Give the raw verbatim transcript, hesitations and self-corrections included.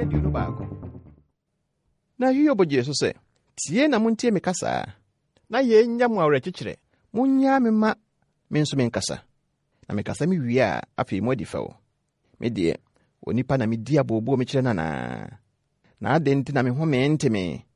aduonu baako. Na Hiob gye so sɛ, tie na montie me kasa, na yɛnya mo awerɛkyekyerɛ. Monyaa me ma me nso me nkasa. Na mekasa me wie a, afei mo adi fɛw. Me deɛ, onipa na medi aboobo me kyerɛ nana. Na ade nti na me home nte me.